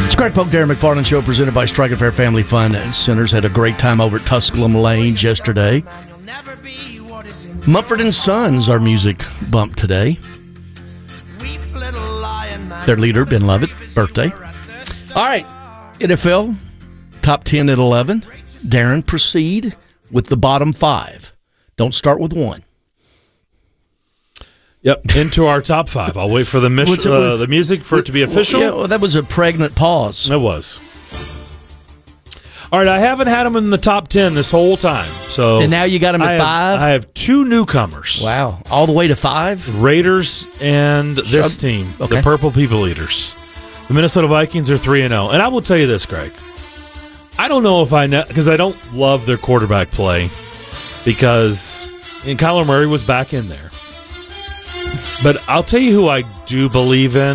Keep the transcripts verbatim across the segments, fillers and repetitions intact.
It's Greg Polk, Darren McFarland Show, presented by Striker Fair Family Fun Centers. Had a great time over at Tusculum Lanes yesterday. Mumford and Sons, our music bump today. Their leader, Ben Lovett, birthday. All right, N F L, top ten at eleven. Darren, proceed with the bottom five. Don't start with one. Yep, into our top five. I'll wait for the mis- uh, the music for it to be official. Yeah, well, that was a pregnant pause. It was. All right, I haven't had them in the top ten this whole time. So and now you got them at I have, five? I have two newcomers. Wow, all the way to five? Raiders and this Shug- team, okay. the Purple People Eaters. The Minnesota Vikings are three and oh. And I will tell you this, Greg. I don't know if I know, because I don't love their quarterback play, because and Kyler Murray was back in there. But I'll tell you who I do believe in.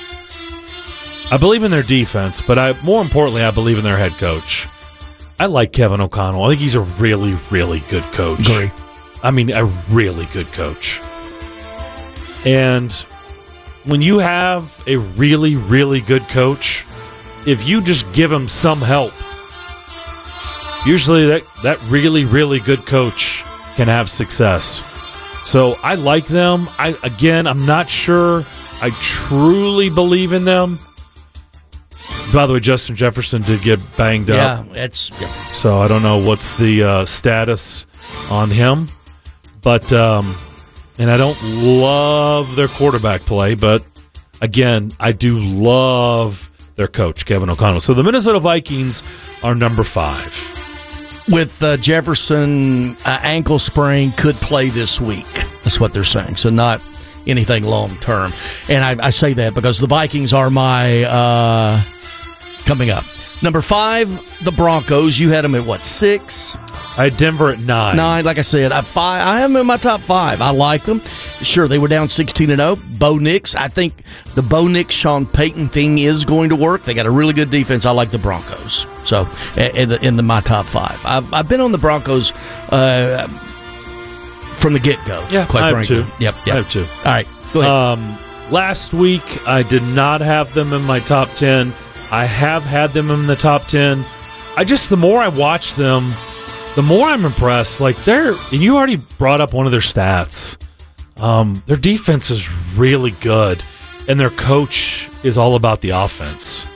I believe in their defense, but I more importantly, I believe in their head coach. I like Kevin O'Connell. I think he's a really, really good coach. Agree. I mean, a really good coach. And when you have a really, really good coach, if you just give him some help, usually that, that really, really good coach can have success. So I like them. I again, I'm not sure I truly believe in them. By the way, Justin Jefferson did get banged up. Yeah, that's yeah. So I don't know what's the uh, status on him. But, um, and I don't love their quarterback play, but again, I do love their coach, Kevin O'Connell. So the Minnesota Vikings are number five. With uh, Jefferson, uh, ankle sprain, could play this week. That's what they're saying. So not anything long term. And I, I say that because the Vikings are my uh, coming up. Number five, the Broncos. You had them at what, six? I had Denver at nine. Nine, like I said, I five. I have them in my top five. I like them. Sure, they were down sixteen and oh. Bo Nix. I think the Bo Nix Sean Payton thing is going to work. They got a really good defense. I like the Broncos. So in the, in the, my top five, I've I've been on the Broncos uh, from the get go. Yeah, quite I have frankly. two. Yep, yep. I have two. All right, go ahead. Um, last week I did not have them in my top ten. I have had them in the top ten. I just the more I watch them, the more I'm impressed. Like they're, and you already brought up one of their stats. Um, their defense is really good, and their coach is all about the offense.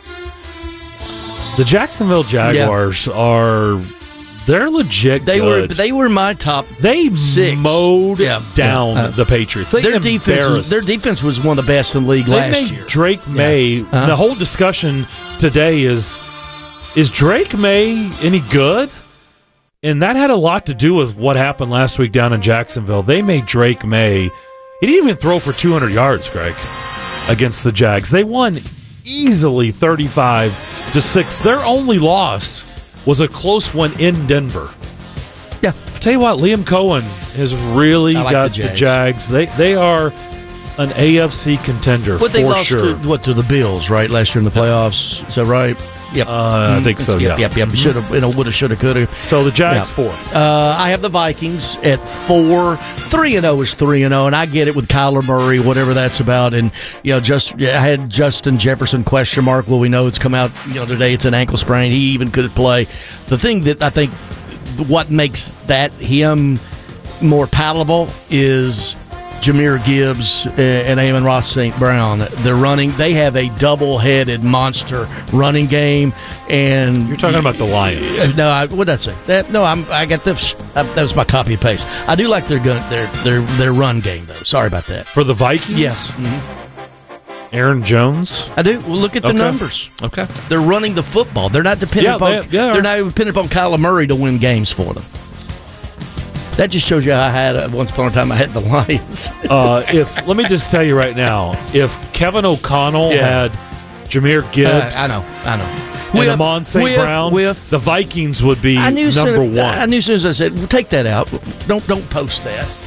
The Jacksonville Jaguars yeah. are, they're legit they good. were they were my top They six. mowed yeah. down yeah. Uh, the Patriots. They their defense was, their defense was one of the best in the league they last made year. Drake May. Yeah. Uh-huh. The whole discussion today is, is Drake May any good? And that had a lot to do with what happened last week down in Jacksonville. They made Drake May. He didn't even throw for two hundred yards, Greg, against the Jags. They won easily thirty-five to six. Their only loss was a close one in Denver. Yeah. I'll tell you what, Liam Cohen has really like got the the Jags. Jags. They they are an A F C contender What for they lost sure. to, what to the Bills, right? Last year in the playoffs. Is that right? Yep. Uh, I think so, Yep, yeah. Yep, yep. Should have, you know, would have, should have, could have. So the Jags, Yeah. four. Uh, I have the Vikings at four. Three and zero is three and zero, and I get it with Kyler Murray, whatever that's about. And you know, just I had Justin Jefferson question mark. Well, we know it's come out. You know, today it's an ankle sprain. He even could play. The thing that I think what makes that him more palatable is Jahmyr Gibbs and Amon Ross Saint Brown. They're running. They have a double-headed monster running game. And You're talking about the Lions. No, I, what did I say? That, no, I'm. I got this. Uh, that was my copy and paste. I do like their gun, their their their run game though. Sorry about that. For the Vikings? Yes, mm-hmm. Aaron Jones? I do. Well, look at the Okay. numbers. Okay. They're running the football. They're not dependent Yeah, upon. they- they are. They're not dependent upon Kyler Murray to win games for them. That just shows you how I had uh, once upon a time I had the Lions. uh, if let me just tell you right now, if Kevin O'Connell Yeah. had Jahmyr Gibbs, Uh, I know, I know. and Amon Saint Brown, with, the Vikings would be I knew number soon, one. I knew as soon as I said, well, take that out. Don't don't post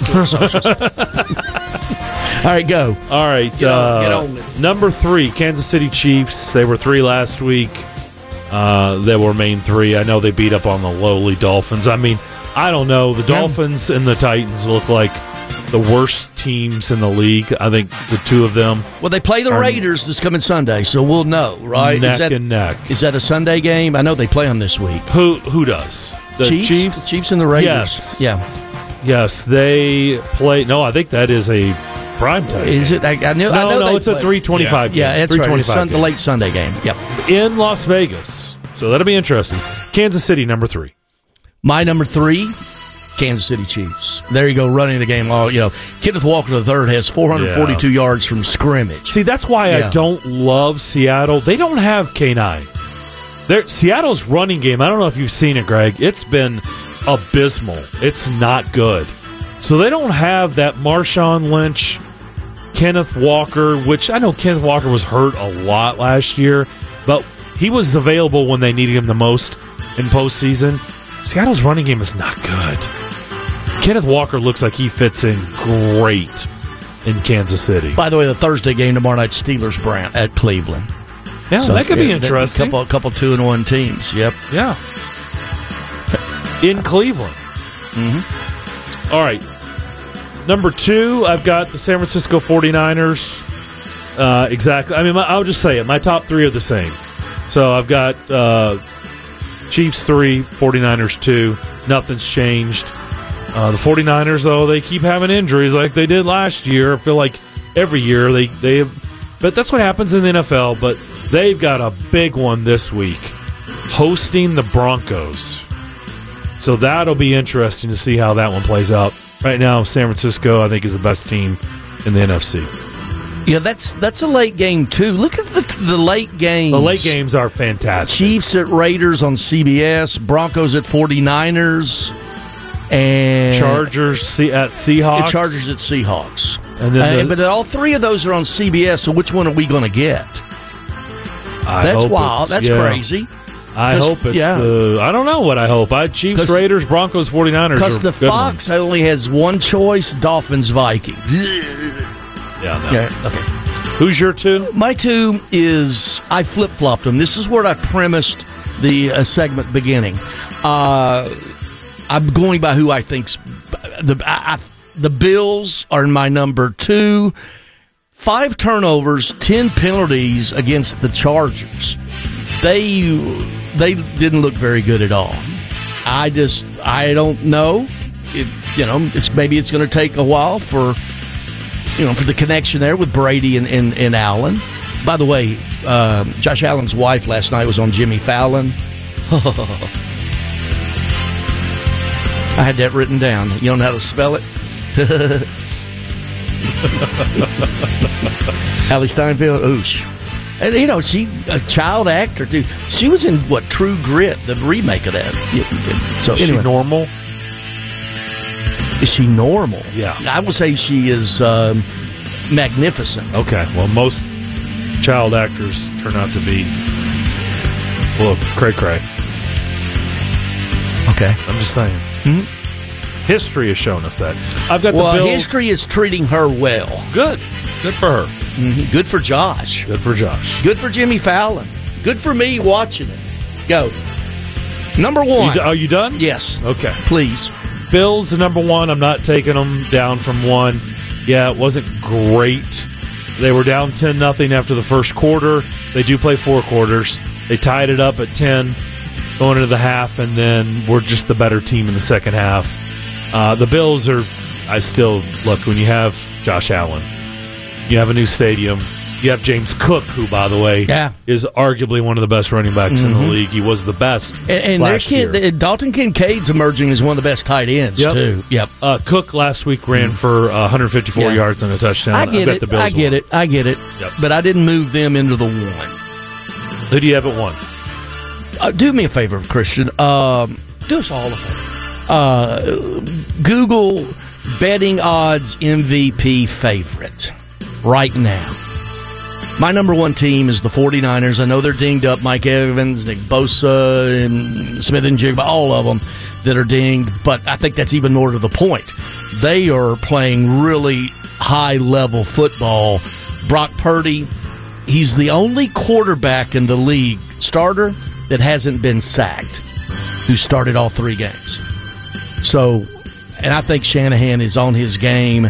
that. All right, go. All right, Get on- uh, get on with it. number three, Kansas City Chiefs. They were three last week. Uh, they will remain three. I know they beat up on the lowly Dolphins. I mean, I don't know. The Dolphins and the Titans look like the worst teams in the league. I think the two of them. Well, they play the Raiders this coming Sunday, so we'll know, right? Neck is that, and neck. Is that a Sunday game? I know they play them this week. Who who does? The Chiefs? Chiefs? Chiefs and the Raiders. Yes. Yeah. Yes, they play. No, I think that is a prime time. Is it? I, I knew, No, I know no, they it's play. a three twenty-five Yeah, game. yeah, that's right. It's Sun, the game. late Sunday game. Yep. In Las Vegas. So that'll be interesting. Kansas City, number three. My number three, Kansas City Chiefs. There you go, running the game. All you know, Kenneth Walker the third has four hundred forty-two Yeah. yards from scrimmage. See, that's why Yeah. I don't love Seattle. They don't have K nine. They're, Seattle's running game, I don't know if you've seen it, Greg. It's been abysmal. It's not good. So they don't have that Marshawn Lynch, Kenneth Walker, which I know Kenneth Walker was hurt a lot last year, but he was available when they needed him the most in postseason. Seattle's running game is not good. Kenneth Walker looks like he fits in great in Kansas City. By the way, the Thursday game tomorrow night, Steelers Brant at Cleveland. Yeah, So, that could be yeah, interesting. A couple, couple two and one teams. Yep. Yeah. In Cleveland. Mm-hmm. All right. Number two, I've got the San Francisco forty-niners. Uh, exactly. I mean, my, I'll just say it. My top three are the same. So I've got uh, Chiefs three, forty-niners two. Nothing's changed. Uh, the forty-niners, though, they keep having injuries like they did last year. I feel like every year they, they have. But that's what happens in the N F L. But they've got a big one this week, hosting the Broncos. So that'll be interesting to see how that one plays out. Right now, San Francisco, I think, is the best team in the N F C. Yeah, that's that's a late game, too. Look at the, the late games. The late games are fantastic. Chiefs at Raiders on C B S, Broncos at forty-niners, and Chargers at Seahawks. the Chargers at Seahawks. And then Uh, the- but all three of those are on C B S, so which one are we going to get? I That's hope wild. it's- That's yeah. crazy. I 'Cause- hope it's yeah. the... I don't know what I hope. I Chiefs, 'Cause- Raiders, Broncos, forty-niners Because are the good Fox ones. only has one choice, Dolphins, Vikings. Yeah, no. Yeah, okay. Who's your two? My two is I flip flopped them. This is where I premised the uh, segment beginning. Uh, I'm going by who I think's the I, I, the Bills are my number two. Five turnovers, ten penalties against the Chargers. They they didn't look very good at all. I just I don't know. It, you know, it's maybe it's going to take a while for. You know, for the connection there with Brady and, and, and Allen. By the way, um, Josh Allen's wife last night was on Jimmy Fallon. I had that written down. You don't know how to spell it? Hallie Steinfeld? Oosh. And, you know, she, a child actor, too. She was in, what, True Grit, the remake of that. So, Is anyway. she normal? Is she normal? Yeah. I would say she is um, magnificent. Okay. Well, most child actors turn out to be, well, cray-cray. Okay. I'm just saying. Hmm? History has shown us that. I've got Well, the Bills. history is treating her well. Good. Good for her. Mm-hmm. Good for Josh. Good for Josh. Good for Jimmy Fallon. Good for me watching it. Go. Number one. You d- are you done? Yes. Okay. Please. Bills, number one. I'm not taking them down from one. Yeah, it wasn't great. They were down ten nothing after the first quarter. They do play four quarters. They tied it up at ten going into the half, and then we're just the better team in the second half. Uh, the Bills are, I still, look, when you have Josh Allen, you have a new stadium, you have James Cook, who, by the way, Yeah. is arguably one of the best running backs in the league. He was the best And, and their last kid, year. Dalton Kincaid's emerging as one of the best tight ends, Yep. too. Yep. Uh, Cook last week ran for uh, one hundred fifty-four Yeah. yards and a touchdown. I get bet it. the Bills I get won. it. I get it. Yep. But I didn't move them into the one. Who do you have at one? Uh, do me a favor, Christian. Um, do us all a favor. Uh, Google betting odds M V P favorite right now. My number one team is the forty-niners. I know they're dinged up. Mike Evans, Nick Bosa, and Smith and Jigba, all of them that are dinged. But I think that's even more to the point. They are playing really high-level football. Brock Purdy, he's the only quarterback in the league, starter, that hasn't been sacked, who started all three games. So, and I think Shanahan is on his game.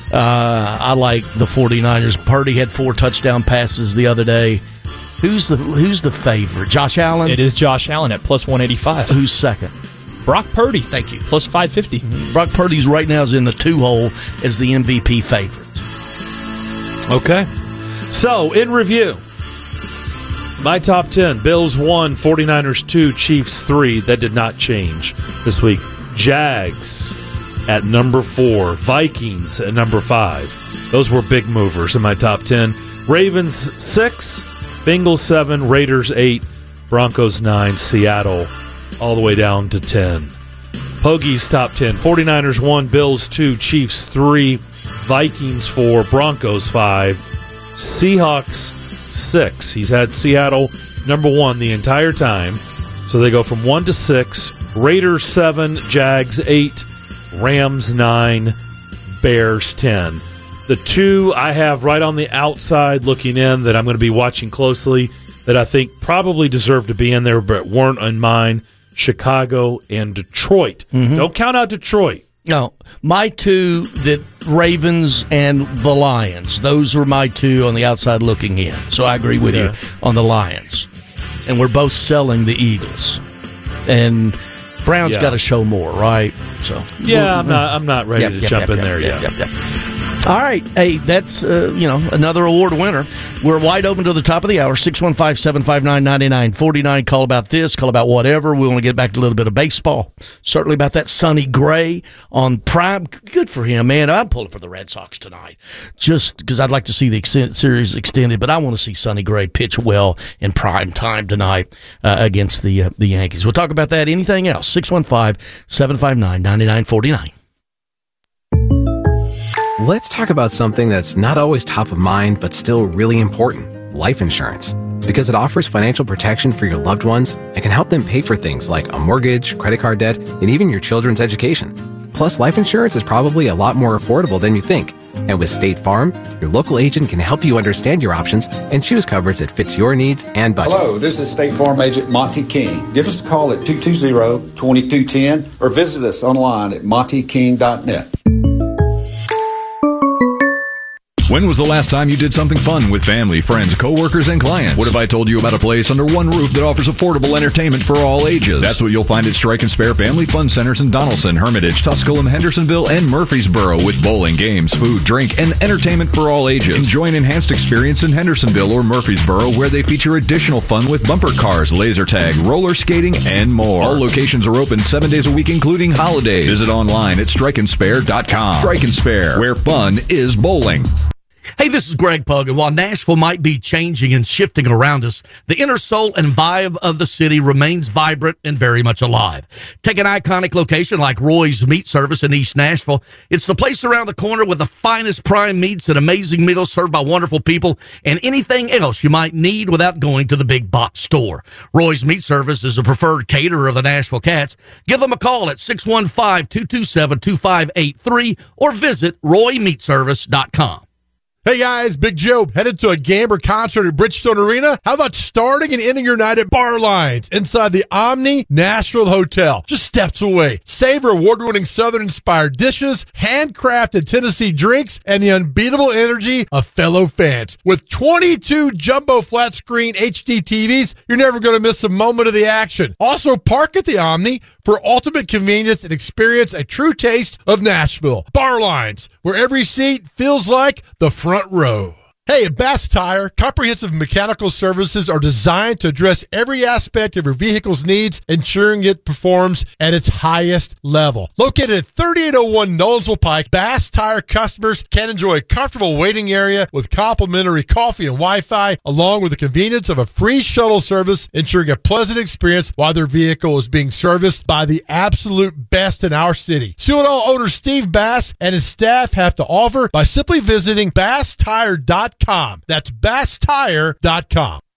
Uh, I like the 49ers. Purdy had four touchdown passes the other day. Who's the Who's the favorite? Josh Allen? It is Josh Allen at plus one eighty-five. Who's second? Brock Purdy. Thank you. Plus five fifty. Mm-hmm. Brock Purdy's right now is in the two-hole as the M V P favorite. Okay. So, in review, my top ten. Bills one, 49ers two, Chiefs three. That did not change this week. Jags at number four. Vikings at number five. Those were big movers in my top ten. Ravens six, Bengals seven, Raiders eight, Broncos nine, Seattle all the way down to ten. Pogie's top ten. 49ers one, Bills two, Chiefs three, Vikings four, Broncos five, Seahawks six. He's had Seattle number one the entire time. So they go from one to six. Raiders seven, Jags eight, Rams nine, Bears ten. The two I have right on the outside looking in that I'm going to be watching closely that I think probably deserve to be in there but weren't in mine, Chicago and Detroit. Mm-hmm. Don't count out Detroit. No, my two, the Ravens and the Lions. Those were my two on the outside looking in. So I agree with yeah. you on the Lions. And we're both selling the Eagles. And Brown's yeah. got to show more, right? So yeah, I'm not. I'm not ready yep, to yep, jump yep, in yep, there yep, yet. Yep, yep. All right. Hey, that's, uh, you know, another award winner. We're wide open to the top of the hour, six one five, seven five nine, nine nine four nine. Call about this, call about whatever. We want to get back to a little bit of baseball. Certainly about that Sonny Gray on Prime. Good for him, man. I'm pulling for the Red Sox tonight just because I'd like to see the extended series extended, but I want to see Sonny Gray pitch well in prime time tonight uh, against the uh, the Yankees. We'll talk about that. Anything else? six one five, seven five nine, nine nine four nine. Let's talk about something that's not always top of mind, but still really important: life insurance. Because it offers financial protection for your loved ones and can help them pay for things like a mortgage, credit card debt, and even your children's education. Plus, life insurance is probably a lot more affordable than you think. And with State Farm, your local agent can help you understand your options and choose coverage that fits your needs and budget. Hello, this is State Farm Agent Monty King. Give us a call at two two zero, two two one zero or visit us online at monty king dot net. When was the last time you did something fun with family, friends, coworkers, and clients? What if I told you about a place under one roof that offers affordable entertainment for all ages? That's what you'll find at Strike and Spare Family Fun Centers in Donaldson, Hermitage, Tusculum, Hendersonville, and Murfreesboro with bowling, games, food, drink, and entertainment for all ages. Enjoy an enhanced experience in Hendersonville or Murfreesboro where they feature additional fun with bumper cars, laser tag, roller skating, and more. All locations are open seven days a week, including holidays. Visit online at strike and spare dot com. Strike and Spare, where fun is bowling. Hey, this is Greg Pug, and while Nashville might be changing and shifting around us, the inner soul and vibe of the city remains vibrant and very much alive. Take an iconic location like Roy's Meat Service in East Nashville. It's the place around the corner with the finest prime meats and amazing meals served by wonderful people and anything else you might need without going to the big box store. Roy's Meat Service is a preferred caterer of the Nashville Cats. Give them a call at six one five, two two seven, two five eight three or visit roy meat service dot com. Hey guys, Big Joe, headed to a Gamber concert at Bridgestone Arena? How about starting and ending your night at Bar Lines inside the Omni Nashville Hotel, just steps away? Savor award-winning Southern-inspired dishes, handcrafted Tennessee drinks, and the unbeatable energy of fellow fans. With twenty-two jumbo flat-screen H D T Vs, you're never going to miss a moment of the action. Also, park at the Omni for ultimate convenience and experience a true taste of Nashville. Bar Lines, where every seat feels like the front row. Hey, at Bass Tire, comprehensive mechanical services are designed to address every aspect of your vehicle's needs, ensuring it performs at its highest level. Located at thirty-eight oh one Nolensville Pike, Bass Tire customers can enjoy a comfortable waiting area with complimentary coffee and Wi-Fi, along with the convenience of a free shuttle service, ensuring a pleasant experience while their vehicle is being serviced by the absolute best in our city. See what all owner Steve Bass and his staff have to offer by simply visiting bass tire dot com. That's bass tire dot com.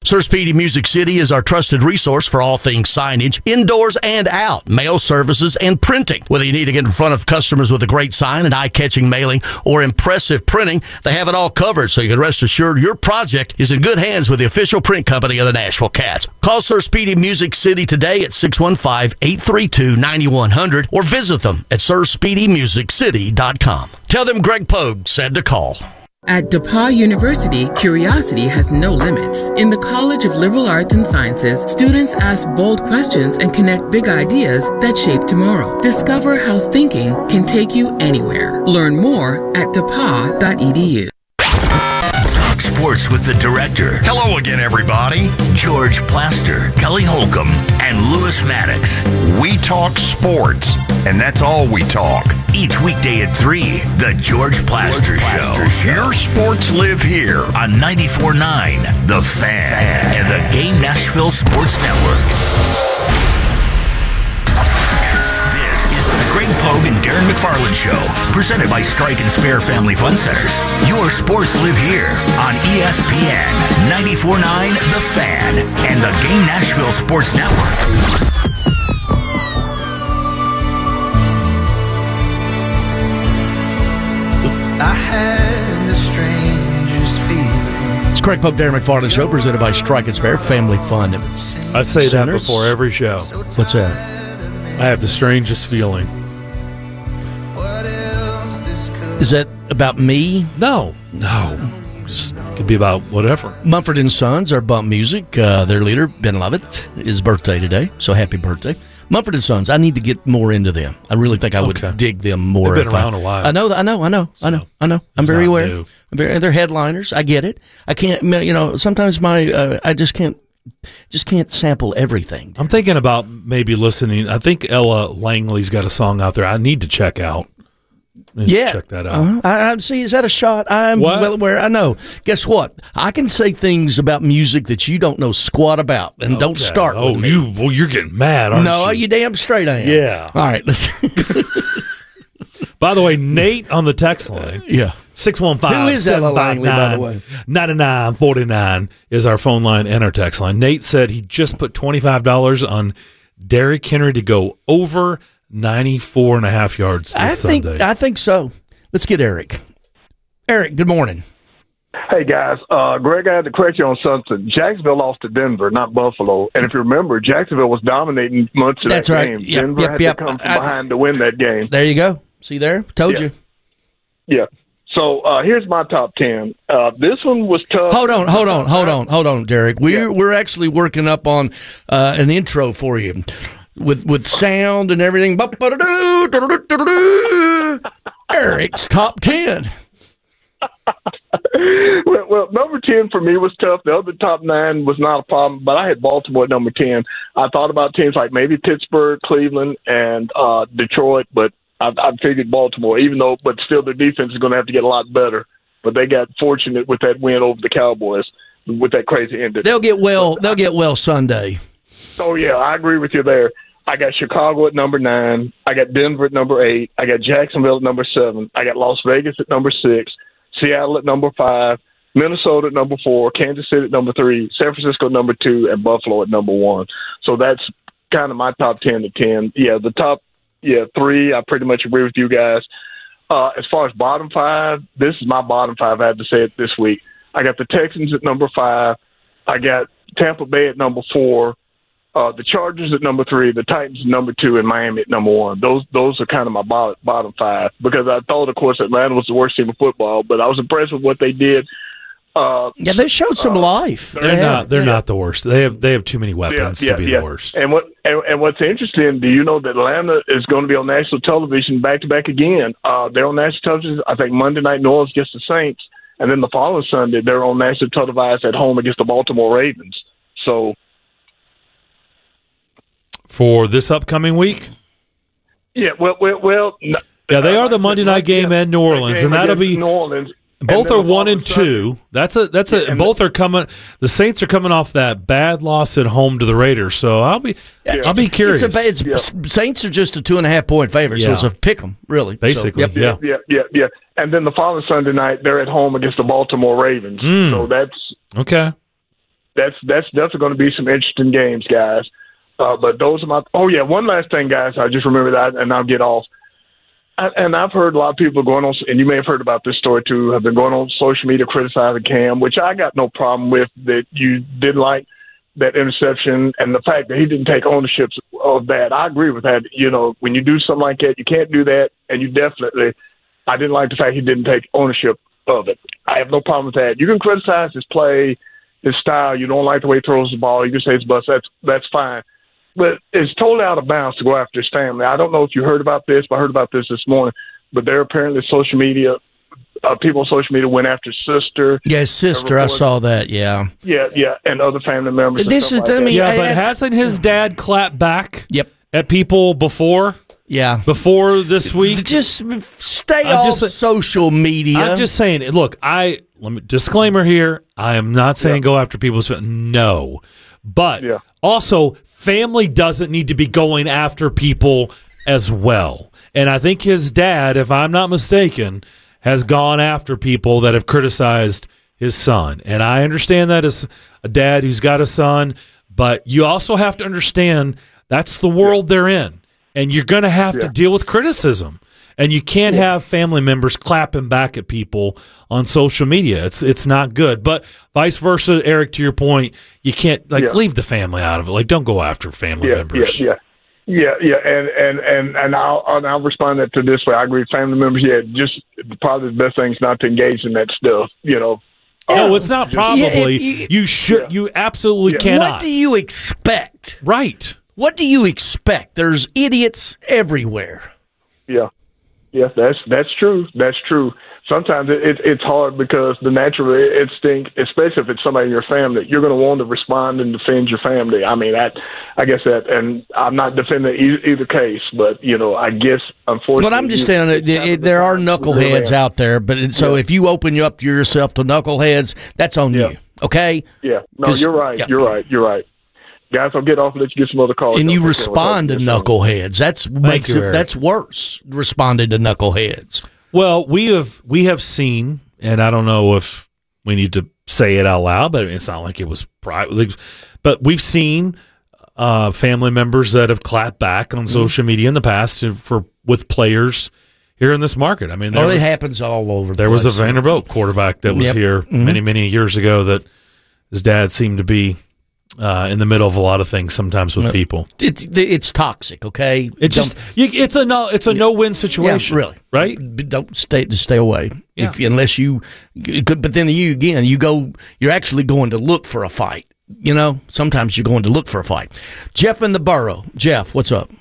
Sir Speedy Music City is our trusted resource for all things signage, indoors and out, mail services, and printing. Whether you need to get in front of customers with a great sign, an eye-catching mailing, or impressive printing, they have it all covered, so you can rest assured your project is in good hands with the official print company of the Nashville Cats. Call Sir Speedy Music City today at six one five, eight three two, nine one zero zero or visit them at sir speedy music city dot com. Tell them Greg Pogue said to call. At DePauw University, curiosity has no limits. In the College of Liberal Arts and Sciences, students ask bold questions and connect big ideas that shape tomorrow. Discover how thinking can take you anywhere. Learn more at depaw dot e d u. Talk sports with the director. Hello again, everybody. George Plaster, Kelly Holcomb, and Lewis Maddox. We talk sports, and that's all we talk. Each weekday at three, The George Plaster, George Plaster Show. Show. Your sports live here on ninety-four point nine, The Fan, Fan, and the Game Nashville Sports Network. This is the Greg Pogue and Darren McFarland Show, presented by Strike and Spare Family Fun Centers. Your sports live here on E S P N, ninety-four point nine, The Fan, and the Game Nashville Sports Network. I had the strangest feeling. It's Craig Pope, Darren McFarland Show, presented by Strike and Spare Family Fun. I say Centers. that before every show. What's that? I have the strangest feeling. Is that about me? No, no. Just could be about whatever. Mumford and Sons, our bump music. Uh, their leader, Ben Lovett, his birthday today, so happy birthday. Mumford and Sons, I need to get more into them. I really think I would okay. dig them more. They've been if around I, a while. I know, I know, I know, so I know, I know. I'm very aware. I'm very, they're headliners. I get it. I can't, you know, sometimes my, uh, I just can't, just can't sample everything. I'm thinking about maybe listening. I think Ella Langley's got a song out there I need to check out. Yeah, check that out. Uh-huh. I, I see. Is that a shot? I'm what? well aware. I know. Guess what? I can say things about music that you don't know squat about, and okay. don't start. Oh, with me. you? Well, you're getting mad, aren't no, you? No, you damn straight I am. Yeah. All right. Let's By the way, Nate on the text line. Yeah. six one five, Who is Ella Langley, by the way? ninety-nine forty-nine is our phone line and our text line. Nate said he just put twenty-five dollars on Derrick Henry to go over ninety-four and a half yards this I think, Sunday. I think so. Let's get Eric. Eric, good morning. Hey, guys. Uh, Greg, I had to correct you on something. Jacksonville lost to Denver, not Buffalo. And if you remember, Jacksonville was dominating much of That's that right. game. Yep, Denver yep, had yep. to come from I, behind to win that game. There you go. See there? Told yeah. you. Yeah. So uh, here's my top ten. Uh, this one was tough. Hold on, hold on, hold on, hold on, Derek. We're yeah. we're actually working up on uh, an intro for you with with sound and everything. Eric's top ten. well, well, number ten for me was tough. The other top nine was not a problem, but I had Baltimore at number ten. I thought about teams like maybe Pittsburgh, Cleveland, and uh, Detroit, but I, I figured Baltimore, even though, but still their defense is going to have to get a lot better. But they got fortunate with that win over the Cowboys with that crazy ending. They'll get well. They'll get well Sunday. Oh yeah, I agree with you there. I got Chicago at number nine. I got Denver at number eight. I got Jacksonville at number seven. I got Las Vegas at number six. Seattle at number five. Minnesota at number four. Kansas City at number three. San Francisco at number two, and Buffalo at number one. So that's kind of my top ten to ten. Yeah, the top. Yeah, three, I pretty much agree with you guys. Uh, as far as bottom five, this is my bottom five. I have to say it this week. I got the Texans at number five. I got Tampa Bay at number four. Uh, the Chargers at number three. The Titans at number two, and Miami at number one. Those those are kind of my bottom, bottom five because I thought, of course, Atlanta was the worst team in football, but I was impressed with what they did. Uh, yeah, they showed some uh, life. They're they not. have, they're yeah. not the worst. They have. They have too many weapons yeah, yeah, to be yeah. the worst. And what? And, and what's interesting? Do you know that Atlanta is going to be on national television back to back again? Uh, they're on national television. I think Monday night New Orleans against the Saints, and then the following Sunday they're on national televised at home against the Baltimore Ravens. So, for this upcoming week. Yeah. Well. Well. well yeah, they are the Monday night game at New Orleans, and that'll be New Orleans. Both are one and two. That's a that's a. Both are coming. The Saints are coming off that bad loss at home to the Raiders. So I'll be yeah. I'll be curious. It's a, it's, yeah. Saints are just a two and a half point favorite, yeah. so it's a pick 'em really. Basically, so, yep. yeah, yeah, yeah, yeah. And then the following Sunday night they're at home against the Baltimore Ravens. Mm. So that's okay. that's that's definitely going to be some interesting games, guys. Uh, but those are my. Oh yeah, one last thing, guys. I just remember that, and I'll get off. I, and I've heard a lot of people going on, and you may have heard about this story too. Have been going on social media criticizing Cam, which I got no problem with. That you didn't like that interception and the fact that he didn't take ownership of that. I agree with that. You know, when you do something like that, you can't do that, and you definitely. I didn't like the fact he didn't take ownership of it. I have no problem with that. You can criticize his play, his style. You don't like the way he throws the ball. You can say it's bust. That's that's fine. But it's totally out of bounds to go after his family. I don't know if you heard about this, but I heard about this this morning. But there apparently social media, uh, people on social media went after his sister. Yeah, his sister. I saw that. Yeah. Yeah, yeah, and other family members. This is, like I mean, yeah, I, but I, hasn't his dad clapped back? Yep. At people before? Yeah. Before this week? Just stay I'm off just, social media. I'm just saying, look, I let me disclaimer here. I am not saying yeah. go after people's no. But yeah. also family doesn't need to be going after people as well. And I think his dad, if I'm not mistaken, has gone after people that have criticized his son. And I understand that as a dad who's got a son, but you also have to understand that's the world yeah. they're in. And you're going to have yeah. to deal with criticism. And you can't yeah. have family members clapping back at people on social media. It's it's not good. But vice versa, Eric, to your point, you can't like yeah. leave the family out of it. Like, don't go after family yeah, members. Yeah, yeah, yeah, yeah. And and and and I'll and I'll respond that to this way. I agree with family members. Yeah, just probably the best thing is not to engage in that stuff. You know. No, it's not probably. Yeah, you, you should. Yeah. You absolutely yeah. cannot. What do you expect? Right. What do you expect? There's idiots everywhere. Yeah. Yes, that's that's true. That's true. Sometimes it, it, it's hard because the natural instinct, especially if it's somebody in your family, you're going to want to respond and defend your family. I mean, I, I guess that, and I'm not defending either, either case, but you know, I guess unfortunately. But I'm just saying, it, it, there are knuckleheads out there. But it, so yeah. if you open up yourself to knuckleheads, that's on yeah. you. Okay? Yeah. No, you're right. Yeah. You're right. You're right. Guys, I'll get off and let you get some other calls. And you respond to knuckleheads. That's makes you, it. That's worse. Responding to knuckleheads. Well, we have we have seen, and I don't know if we need to say it out loud, but it's not like it was private. But we've seen uh, family members that have clapped back on mm-hmm. social media in the past for with players here in this market. I mean, there oh, was, it happens all over. There the was place. a Vanderbilt quarterback that was yep. here mm-hmm. many many years ago that his dad seemed to be. Uh, in the middle of a lot of things, sometimes with no, people, it's it's toxic. Okay, it's just you, it's a no it's a no win situation. Yeah, really, right? Don't stay to stay away yeah. if unless you. But then you again, you go. You're actually going to look for a fight. You know, sometimes you're going to look for a fight. Jeff in the borough. Jeff, what's up?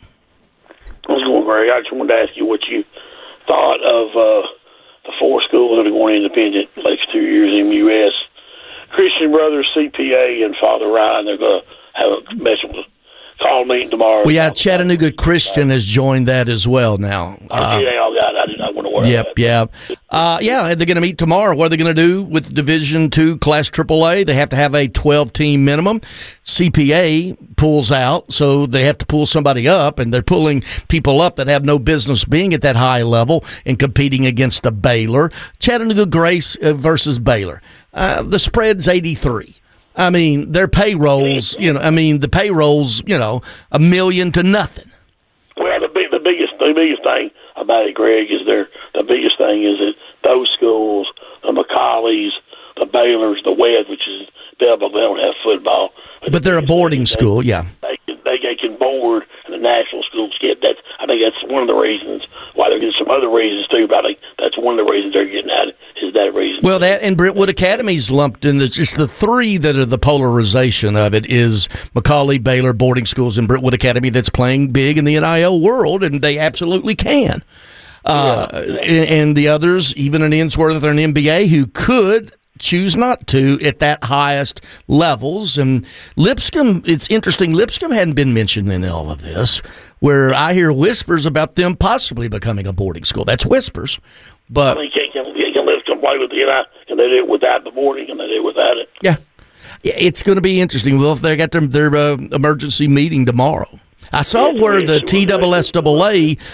What's going, Greg? I just wanted to ask you what you thought of uh, the four schools that are going independent the next two years in the U S Christian Brothers, C P A, and Father Ryan. They're going to have a special call meeting tomorrow. Well, yeah, Chattanooga Christian has joined that as well now. Uh, yeah, all got it. I did not want to worry Yep, about yeah. Uh, yeah, they're going to meet tomorrow. What are they going to do with Division two Class triple A? They have to have a twelve-team minimum. C P A pulls out, so they have to pull somebody up, and they're pulling people up that have no business being at that high level and competing against a Baylor. Chattanooga Grace versus Baylor. Uh, the spread's eighty-three. I mean, their payrolls, you know, I mean, the payrolls, you know, a million to nothing. Well, the big, the biggest, the biggest thing about it, Greg, is there. The biggest thing is that those schools, the McCaulleys, the Baylors, the Webb, which is Belleville, they don't have football. But, but they're a boarding school, yeah. They, they, they can board, and the national schools get that. I think that's one of the reasons why they're getting some other reasons too. But I think that's one of the reasons they're getting at it. Is that reason? Well, that and Brentwood Academy's lumped in. It's just the three that are the polarization of it is McCauley, Baylor, boarding schools, and Brentwood Academy that's playing big in the N I L world, and they absolutely can. Uh, yeah. and, and the others, even an Innsworth or an M B A, who could choose not to at that highest levels. And Lipscomb, it's interesting, Lipscomb hadn't been mentioned in all of this, where I hear whispers about them possibly becoming a boarding school. That's whispers. But I mean, can, can, can Lipscomb play with the N I L? Can they do it without the boarding? Can they do it without it? Yeah. It's going to be interesting. Well, if they got their, their uh, emergency meeting tomorrow. I saw yeah, where the T S S A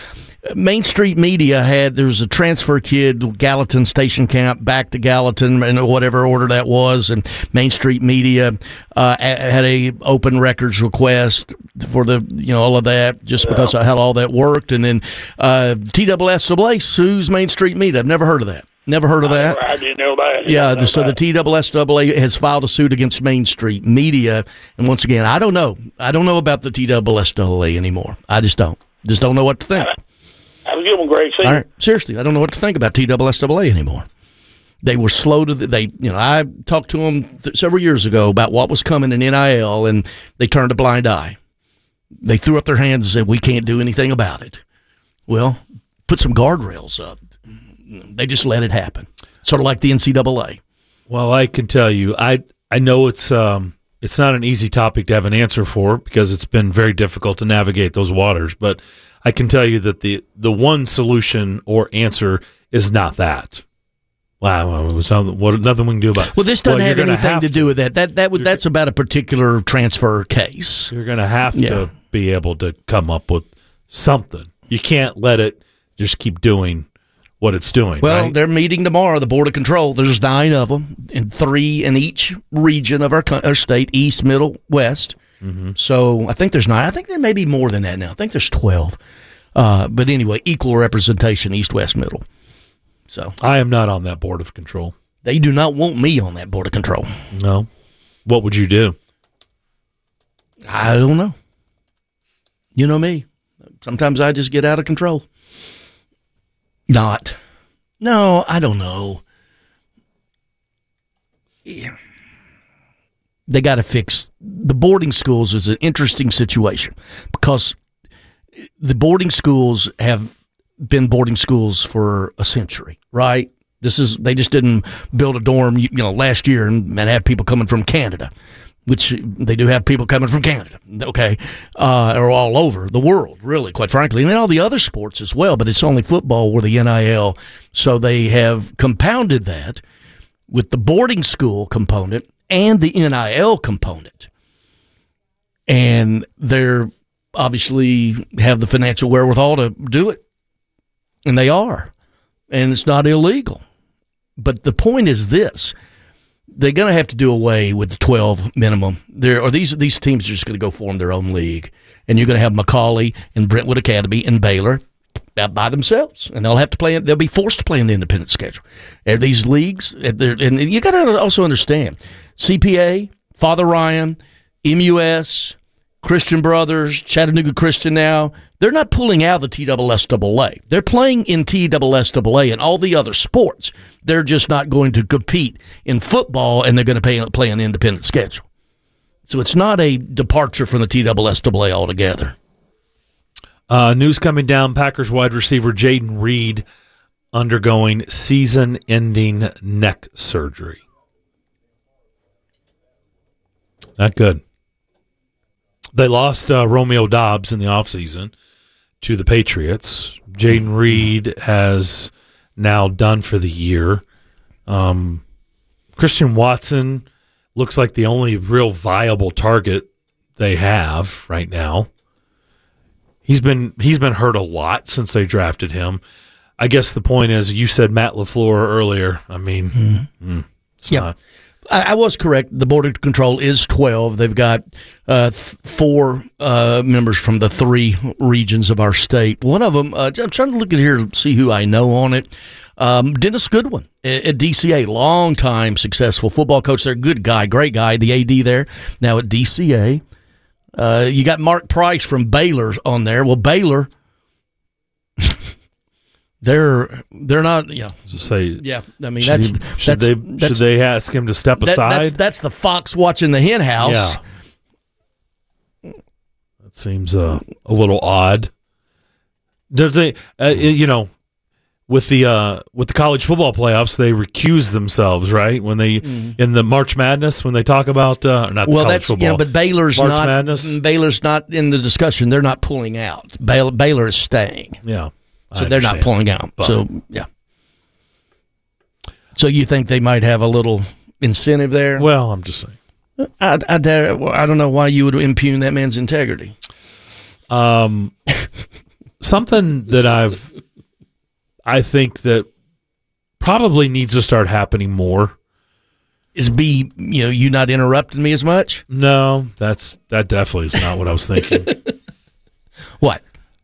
Main Street Media had, there was a transfer kid, Gallatin Station Camp, back to Gallatin, in whatever order that was, and Main Street Media uh, had a open records request for the, you know, all of that, just because of how all that worked. And then uh, T S S A A sues Main Street Media. I've never heard of that. Never heard of that. I, I didn't know that. Yeah, the, so that. the T S S A A has filed a suit against Main Street Media, and once again, I don't know. I don't know about the T S S A A anymore. I just don't. Just don't know what to think. Have a good one, Greg. See All you. right, seriously, I don't know what to think about T S S A A anymore. They were slow to the, they, you know, I talked to them th- several years ago about what was coming in N I L, and they turned a blind eye. They threw up their hands and said, "We can't do anything about it." Well, put some guardrails up. They just let it happen. Sort of like the N C double A. Well, I can tell you, I I know it's um it's not an easy topic to have an answer for because it's been very difficult to navigate those waters. But I can tell you that the the one solution or answer is not that. Wow, it was what, nothing we can do about it. Well, this doesn't well, have anything have to do with that. That that would that's about a particular transfer case. You're going to have Yeah. to be able to come up with something. You can't let it just keep doing what it's doing. Well, right? they're meeting tomorrow, the Board of Control. There's nine of them, and three in each region of our, co- our state, east, middle, west. Mm-hmm. So I think there's nine. I think there may be more than that now. I think there's twelve. Uh, but anyway, equal representation, east, west, middle. So I am not on that Board of Control. They do not want me on that Board of Control. No. What would you do? I don't know. You know me. Sometimes I just get out of control. Not. No, I don't know. Yeah. They got to fix the boarding schools is an interesting situation because the boarding schools have been boarding schools for a century, right? This is they just didn't build a dorm, you know, last year and, and have people coming from Canada, which they do have people coming from Canada, okay, uh, or all over the world, really, quite frankly, and all the other sports as well. But it's only football where the N I L, so they have compounded that with the boarding school component and the N I L component, and they're obviously have the financial wherewithal to do it, and they are, and it's not illegal. But the point is this. They're going to have to do away with the twelve minimum. There are these these teams are just going to go form their own league, and you're going to have Macaulay and Brentwood Academy and Baylor out by themselves, and they'll have to play. They'll be forced to play in the independent schedule. And these leagues, and you got to also understand, C P A, Father Ryan, M U S, Christian Brothers, Chattanooga Christian now, they're not pulling out the T S S A A. They're playing in T S S A A and all the other sports. They're just not going to compete in football, and they're going to pay, play an independent schedule. So it's not a departure from the T S S A A altogether. Uh, news coming down, Packers wide receiver Jaden Reed undergoing season-ending neck surgery. Not good. They lost uh, Romeo Dobbs in the offseason to the Patriots. Jaden Reed has now done for the year. Um, Christian Watson looks like the only real viable target they have right now. He's been he's been hurt a lot since they drafted him. I guess the point is, you said Matt LaFleur earlier. I mean, mm-hmm. mm, it's yep. not. I, I was correct. The Board of Control is twelve. They've got uh, th- four uh, members from the three regions of our state. One of them, uh, I'm trying to look at here to see who I know on it. Um, Dennis Goodwin at, at D C A, long-time successful football coach there. Good guy, great guy, the A D there, now at D C A. Uh, you got Mark Price from Baylor on there. Well, Baylor, they're they're not. Yeah, Just say. Yeah, I mean should that's he, should that's, they that's, should they ask him to step that, aside? That's, that's the fox watching the hen house. Yeah, that seems uh, a little odd. Does they? Uh, you know, with the uh, with the college football playoffs, they recuse themselves, right? When they mm-hmm. in the March Madness, when they talk about uh, not the well, college that's football, yeah, but Baylor's March not. Madness? Baylor's not in the discussion. They're not pulling out. Baylor, Baylor is staying. Yeah, so I they're not understand. pulling out. But, so yeah. So you think they might have a little incentive there? Well, I'm just saying. I, I, I don't know why you would impugn that man's integrity. Um. something that I've, I think that probably needs to start happening more is be, you know, you not interrupting me as much? No, that's that definitely is not what I was thinking. What?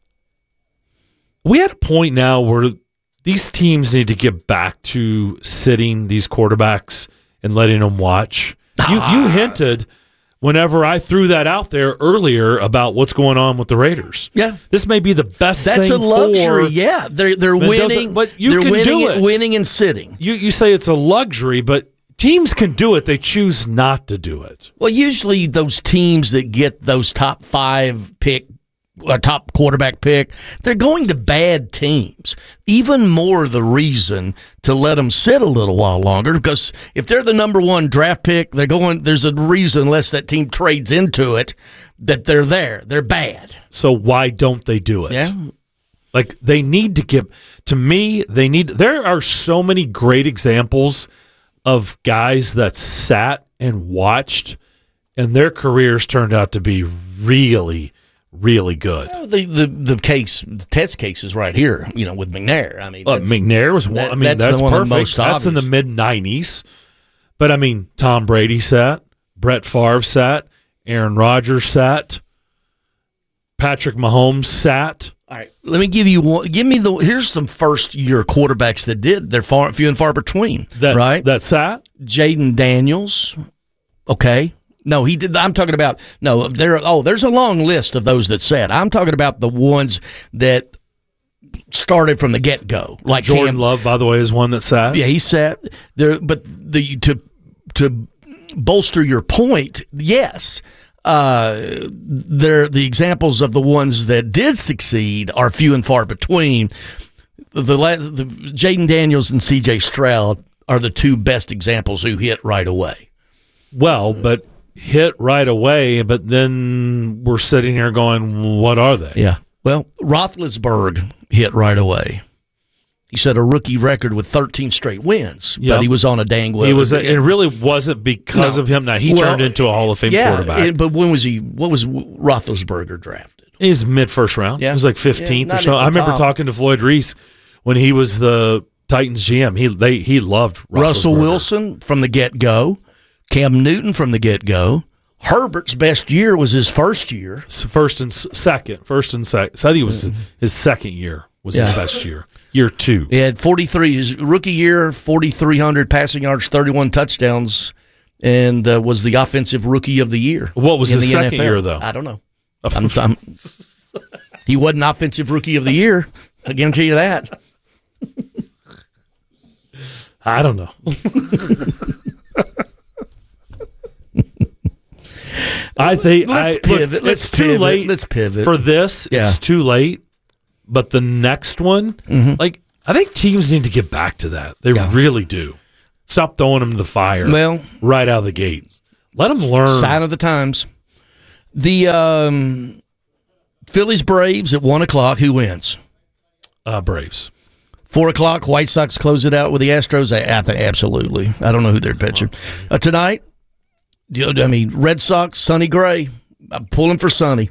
We had a point now where these teams need to get back to sitting these quarterbacks and letting them watch. You, you hinted whenever I threw that out there earlier about what's going on with the Raiders. Yeah. This may be the best That's thing a luxury, for, yeah. They're they're It doesn't- winning, but you they're can winning, do and- it. winning and sitting. You you say it's a luxury, but teams can do it. They choose not to do it. Well, usually those teams that get those top five pick, or top quarterback pick, they're going to bad teams. Even more the reason to let them sit a little while longer, because if they're the number one draft pick, they're going. There's a reason, unless that team trades into it, that they're there. They're bad. So why don't they do it? Yeah. Like they need to give. To me, they need. There are so many great examples of guys that sat and watched, and their careers turned out to be really, really good. Well, the the the case, the test case is right here. You know, with McNair. I mean, Uh, that's- McNair was one. that- I mean, that's that's, the one of the perfect. most That's in the mid nineties. But I mean, Tom Brady sat, Brett Favre sat, Aaron Rodgers sat, Patrick Mahomes sat. All right, let me give you one. Give me the. Here's some first year quarterbacks that did. They're far few and far between. That right? That sat. Jaden Daniels. Okay. No, he did. I'm talking about no. There. Oh, there's a long list of those that sat. I'm talking about the ones that started from the get go. Like Jordan Cam, Love, by the way, is one that sat. Yeah, he sat there. But the to to bolster your point, yes. Uh, they're the examples of the ones that did succeed are few and far between. The, la- the Jaden Daniels and C J Stroud are the two best examples who hit right away. Well, but hit right away. But then we're sitting here going, "What are they?" Yeah. Well, Roethlisberger hit right away. He set a rookie record with thirteen straight wins, Yep. but he was on a dang well. He was. A, it really wasn't because No. of him. Now he Well, turned into a Hall of Fame yeah, quarterback. it- but when was he? What was Roethlisberger drafted? He's mid first round. Yeah. He was like fifteenth Yeah, or not so. at the I remember top. talking to Floyd Reese when he was the Titans G M. He they he loved Russell Roethlisberger. Wilson from the get go, Cam Newton from the get go. Herbert's best year was his first year. S- First and s- second, first and second. So I think it was his second year was Yeah. his best year. Year two. He had forty-three, his rookie year, forty-three hundred passing yards, thirty-one touchdowns, and uh, was the offensive rookie of the year. What was in his the second N F L. year, though? I don't know. I'm, I'm, he wasn't offensive rookie of the year. I guarantee you that. I don't know. I think Let's I, pivot. Look, Let's it's too pivot. late. Let's pivot. For this. Yeah. It's too late. But the next one, Mm-hmm. like I think teams need to get back to that. They really do. Stop throwing them to the fire. Well, right out of the gate. Let them learn. Sign of the times. The um, Phillies Braves at one o'clock. Who wins? Uh, Braves. Four o'clock. White Sox close it out with the Astros. I, I think absolutely. I don't know who they're pitching uh, tonight. I mean, Red Sox. Sonny Gray. I'm pulling for Sonny.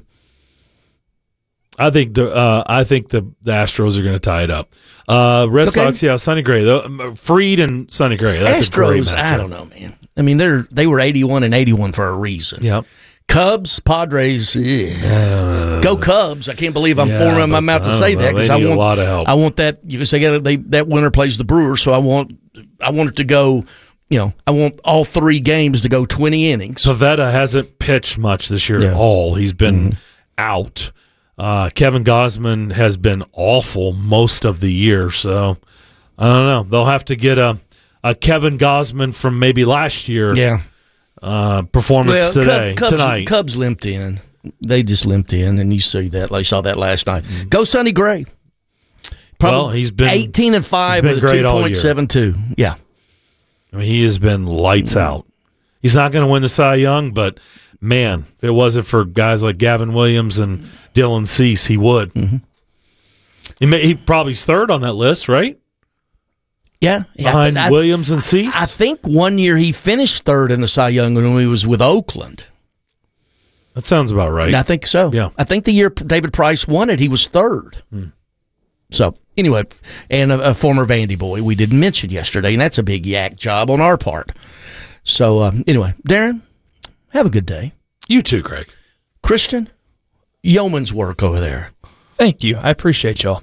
I think the uh, I think the, the Astros are going to tie it up. Uh, Red Okay. Sox, yeah, Sonny Gray, though. Um, Freed and Sonny Gray. That's a great Astros. matchup. I don't know, man. I mean, they're they were eighty-one and eighty-one for a reason. Yep. Cubs, Padres. Yeah. Go Cubs! I can't believe I'm Yeah, forming my but mouth to I say don't that know. They because I need a want lot of help. I want that. You can say yeah, they that winner plays the Brewers, so I want I want it to go. You know, I want all three games to go twenty innings. Pavetta hasn't pitched much this year Yeah. at all. He's been Mm-hmm. out. Uh, Kevin Gausman has been awful most of the year, so I don't know. They'll have to get a, a Kevin Gausman from maybe last year. Yeah. Uh, performance Well, today, Cub- Cubs, tonight. Cubs limped in. They just limped in, and you see that. Like, you saw that last night. Go Sonny Gray. Well, he's been eighteen and five he's been with a great two all year. point seven two. Yeah. I mean, he has been lights out. He's not going to win the Cy Young, but man, if it wasn't for guys like Gavin Williams and Dylan Cease, he would. Mm-hmm. He may, he probably's third on that list, right? Yeah, yeah. Behind I- Williams and Cease. I think one year he finished third in the Cy Young when he was with Oakland. That sounds about right. I think so. Yeah. I think the year David Price won it, he was third. Hmm. So, anyway, and a, a former Vandy boy we didn't mention yesterday, and that's a big yak job on our part. So, um, anyway, Darren, have a good day. You too, Greg. Christian, yeoman's work over there. Thank you. I appreciate y'all.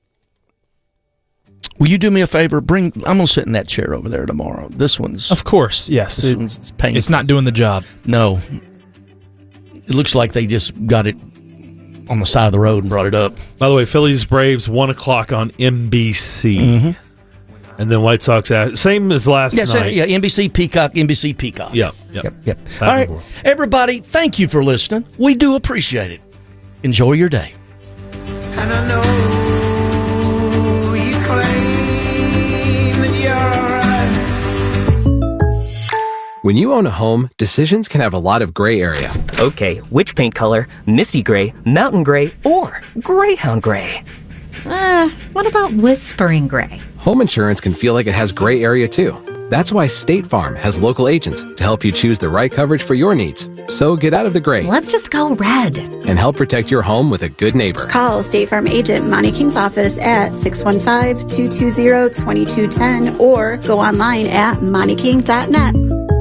Will you do me a favor? Bring. I'm gonna sit in that chair over there tomorrow. This one's, of course, yes. This It, one's it's painful. It's not doing the job. No, it looks like they just got it on the side of the road and brought it up. By the way, Phillies Braves one o'clock on N B C, mm-hmm. and then White Sox same as last yeah, night. same, yeah, N B C Peacock, N B C Peacock. Yep, yep, yep. yep. All right, everybody, thank you for listening. We do appreciate it. Enjoy your day. And I know you claim that you're right. When you own a home, decisions can have a lot of gray area. Okay, which paint color? Misty gray, mountain gray, or greyhound gray? Uh, what about whispering gray? Home insurance can feel like it has gray area too. That's why State Farm has local agents to help you choose the right coverage for your needs. So get out of the gray. Let's just go red. And help protect your home with a good neighbor. Call State Farm agent Monty King's office at six one five, two two zero, two two one zero or go online at monty king dot net.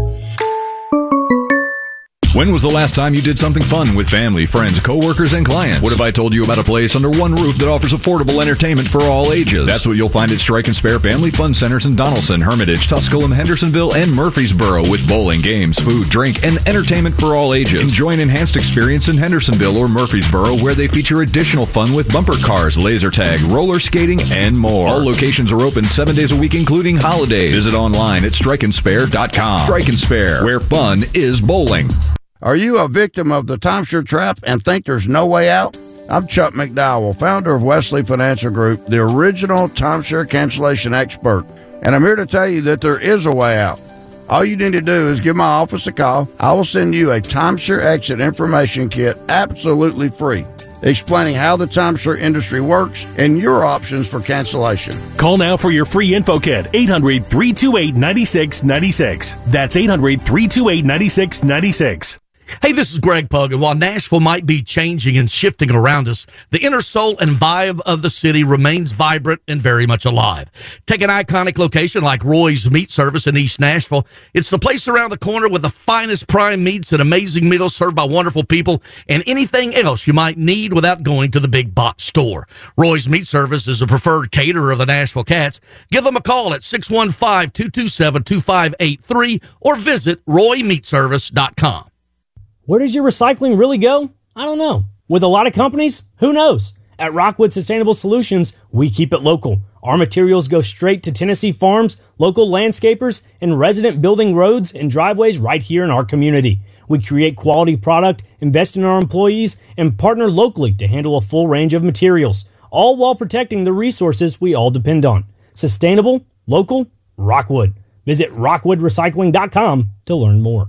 When was the last time you did something fun with family, friends, coworkers, and clients? What if I told you about a place under one roof that offers affordable entertainment for all ages? That's what you'll find at Strike and Spare Family Fun Centers in Donaldson, Hermitage, Tusculum, Hendersonville, and Murfreesboro with bowling, games, food, drink, and entertainment for all ages. Enjoy an enhanced experience in Hendersonville or Murfreesboro where they feature additional fun with bumper cars, laser tag, roller skating, and more. All locations are open seven days a week, including holidays. Visit online at strike and spare dot com. Strike and Spare, where fun is bowling. Are you a victim of the timeshare trap and think there's no way out? I'm Chuck McDowell, founder of Wesley Financial Group, the original timeshare cancellation expert, and I'm here to tell you that there is a way out. All you need to do is give my office a call. I will send you a timeshare exit information kit absolutely free, explaining how the timeshare industry works and your options for cancellation. Call now for your free info kit, eight hundred, three two eight, nine six nine six. That's eight hundred, three two eight, nine six nine six. Hey, this is Greg Pug, and while Nashville might be changing and shifting around us, the inner soul and vibe of the city remains vibrant and very much alive. Take an iconic location like Roy's Meat Service in East Nashville. It's the place around the corner with the finest prime meats and amazing meals served by wonderful people and anything else you might need without going to the big box store. Roy's Meat Service is a preferred caterer of the Nashville Cats. Give them a call at six one five, two two seven, two five eight three or visit roy meat service dot com. Where does your recycling really go? I don't know. With a lot of companies, who knows? At Rockwood Sustainable Solutions, we keep it local. Our materials go straight to Tennessee farms, local landscapers, and resident building roads and driveways right here in our community. We create quality product, invest in our employees, and partner locally to handle a full range of materials, all while protecting the resources we all depend on. Sustainable, local, Rockwood. Visit rockwood recycling dot com to learn more.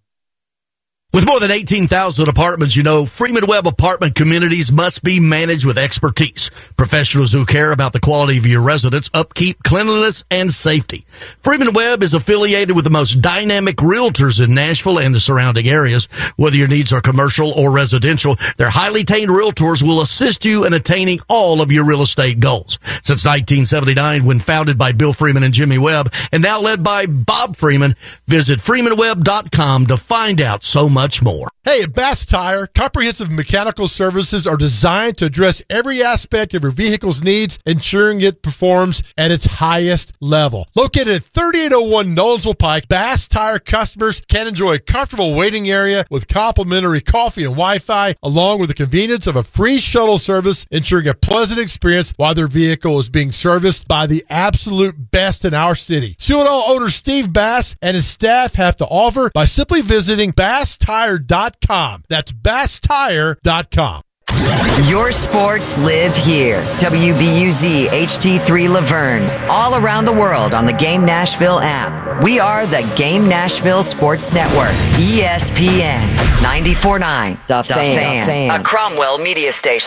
With more than eighteen thousand apartments, you know, Freeman Webb apartment communities must be managed with expertise. Professionals who care about the quality of your residence, upkeep, cleanliness, and safety. Freeman Webb is affiliated with the most dynamic realtors in Nashville and the surrounding areas. Whether your needs are commercial or residential, their highly trained realtors will assist you in attaining all of your real estate goals. Since nineteen seventy-nine, when founded by Bill Freeman and Jimmy Webb, and now led by Bob Freeman, visit freeman webb dot com to find out so much more. Hey, at Bass Tire, comprehensive mechanical services are designed to address every aspect of your vehicle's needs, ensuring it performs at its highest level. Located at thirty-eight oh one Nolensville Pike, Bass Tire customers can enjoy a comfortable waiting area with complimentary coffee and Wi-Fi, along with the convenience of a free shuttle service, ensuring a pleasant experience while their vehicle is being serviced by the absolute best in our city. See what all owner Steve Bass and his staff have to offer by simply visiting bass tire dot com. That's bass tire dot com. Your sports live here. W B U Z H D three Laverne. All around the world on the Game Nashville app. We are the Game Nashville Sports Network. E S P N ninety-four point nine. The, the Fan. Fan. A Cromwell media station.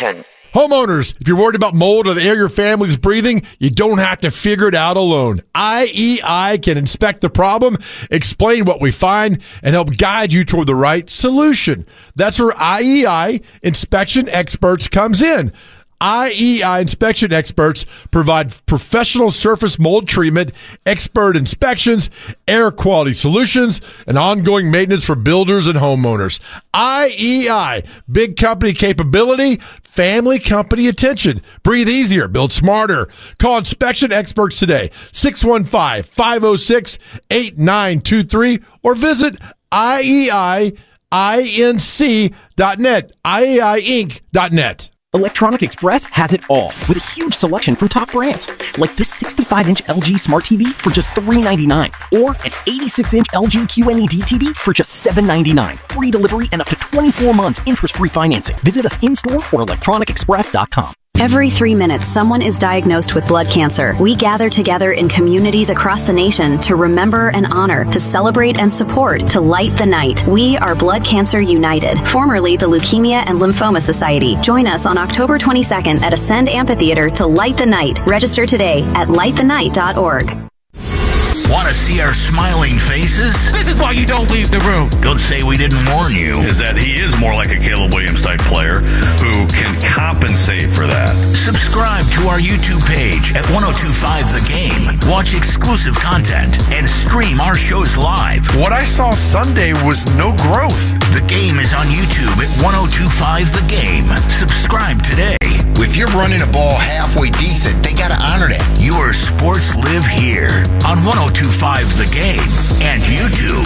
Homeowners, if you're worried about mold or the air your family's breathing, you don't have to figure it out alone. I E I can inspect the problem, explain what we find, and help guide you toward the right solution. That's where I E I Inspection Experts comes in. I E I Inspection Experts provide professional surface mold treatment, expert inspections, air quality solutions, and ongoing maintenance for builders and homeowners. I E I, big company capability, family company attention. Breathe easier, build smarter. Call Inspection Experts today, six one five, five oh six, eight nine two three, or visit I E I Inc dot net, I E I Inc dot net. Electronic Express has it all, with a huge selection from top brands, like this sixty-five inch L G Smart T V for just three hundred ninety-nine dollars, or an eighty-six inch L G Q N E D T V for just seven hundred ninety-nine dollars. Free delivery and up to twenty-four months interest-free financing. Visit us in-store or electronic express dot com. Every three minutes, someone is diagnosed with blood cancer. We gather together in communities across the nation to remember and honor, to celebrate and support, to light the night. We are Blood Cancer United, formerly the Leukemia and Lymphoma Society. Join us on October twenty-second at Ascend Amphitheater to light the night. Register today at light the night dot org. Want to see our smiling faces? This is why you don't leave the room. Don't say we didn't warn you. Is that he is more like a Caleb Williams type player who can compensate for that. Subscribe to our YouTube page at ten twenty-five The Game. Watch exclusive content and stream our shows live. What I saw Sunday was no growth. The Game is on YouTube at ten twenty-five The Game. Subscribe today. If you're running a ball halfway decent, they got to honor that. Your sports live here on ten twenty-five The Game and YouTube.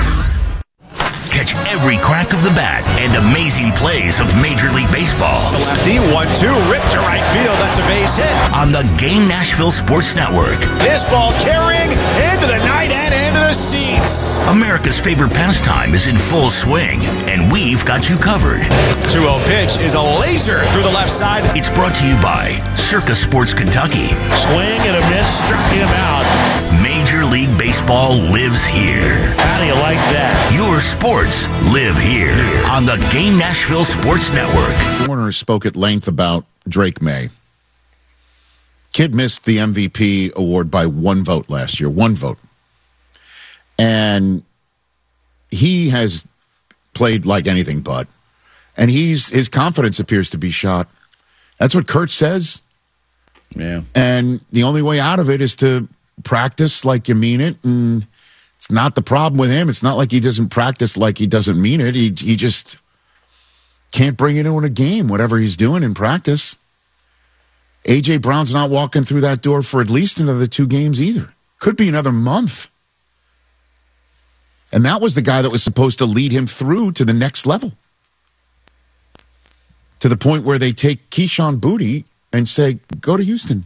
Catch every crack of the bat and amazing plays of Major League Baseball. The lefty, one two, ripped to right field. That's a base hit. On the Game Nashville Sports Network. This ball carrying into the night and into the seats. America's favorite pastime is in full swing, and we've got you covered. two oh pitch is a laser through the left side. It's brought to you by Circa Sports Kentucky. Swing and a miss, struck him out. Major League Baseball lives here. How do you like that? Your sports live here on the Game Nashville Sports Network. Warner spoke at length about Drake May. Kid missed the M V P award by one vote last year, one vote. And he has played like anything but. And he's his confidence appears to be shot. That's what Kurt says. Yeah. And the only way out of it is to practice like you mean it. And it's not the problem with him. It's not like he doesn't practice like he doesn't mean it. He he just can't bring it into a game, whatever he's doing in practice. A J. Brown's not walking through that door for at least another two games either. Could be another month. And that was the guy that was supposed to lead him through to the next level. To the point where they take Keyshawn Boutte and say, go to Houston.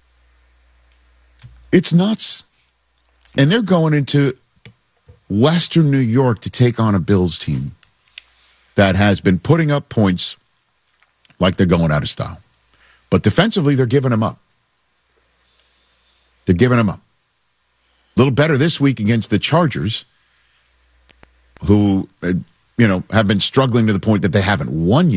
It's nuts. And they're going into Western New York to take on a Bills team that has been putting up points like they're going out of style. But defensively, they're giving them up. They're giving them up. A little better this week against the Chargers, who, you know, have been struggling to the point that they haven't won yet.